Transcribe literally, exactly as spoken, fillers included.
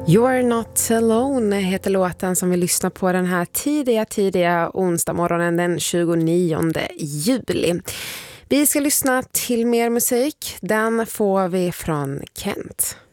You're not alone heter låten som vi lyssnar på den här tidiga, tidiga onsdag morgonen den tjugonionde juli. Vi ska lyssna till mer musik. Den får vi från Kent.